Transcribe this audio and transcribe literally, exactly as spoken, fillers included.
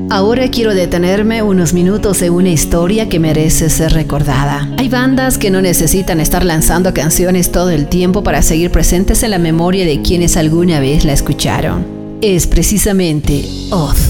Ahora quiero detenerme unos minutos en una historia que merece ser recordada. Hay bandas que no necesitan estar lanzando canciones todo el tiempo para seguir presentes en la memoria de quienes alguna vez la escucharon. Es precisamente Oath.